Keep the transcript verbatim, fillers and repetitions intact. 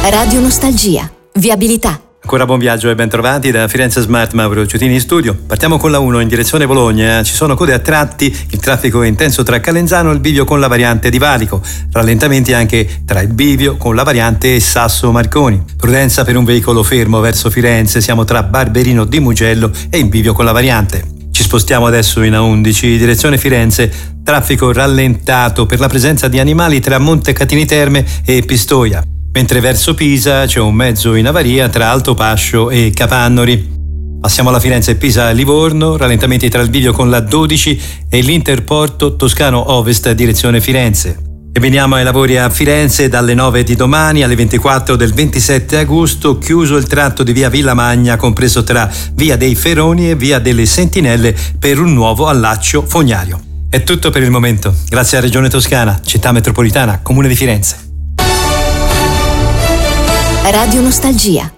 Radio Nostalgia. Viabilità. Ancora buon viaggio e ben trovati da Firenze Smart, Mauro Ciutini in studio. Partiamo con la uno in direzione Bologna. Ci sono code a tratti, il traffico è intenso tra Calenzano e il bivio con la variante di Valico. Rallentamenti anche tra il bivio con la variante Sasso Marconi. Prudenza per un veicolo fermo verso Firenze, siamo tra Barberino di Mugello e il bivio con la variante. Ci spostiamo adesso in A undici, direzione Firenze, traffico rallentato per la presenza di animali tra Montecatini Terme e Pistoia. Mentre verso Pisa c'è un mezzo in avaria tra Altopascio e Capannori. Passiamo alla Firenze-Pisa-Livorno, rallentamenti tra il bivio con la dodici e l'Interporto Toscano Ovest direzione Firenze. E veniamo ai lavori a Firenze dalle nove di domani alle ventiquattro del ventisette agosto, chiuso il tratto di via Villamagna compreso tra via dei Feroni e via delle Sentinelle per un nuovo allaccio fognario. È tutto per il momento, grazie a Regione Toscana, Città Metropolitana, Comune di Firenze. Radio Nostalgia.